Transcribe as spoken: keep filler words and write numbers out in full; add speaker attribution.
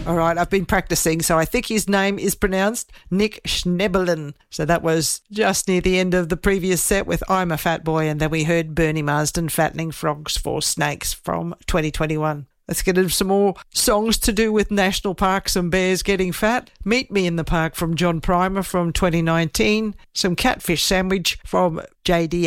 Speaker 1: All right, I've been practicing, so I think his name is pronounced Nick Schnebelen. So that was just near the end of the previous set with I'm a Fat Boy, and then we heard Bernie Marsden, Fattening Frogs for Snakes from twenty twenty-one. Let's get into some more songs to do with national parks and bears getting fat. Meet Me in the Park from John Primer from twenty nineteen. Some Catfish Sandwich from J D